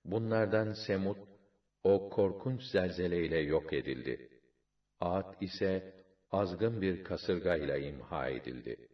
Bunlardan Semud, o korkunç zelzeleyle yok edildi. Ad ise azgın bir kasırgayla imha edildi.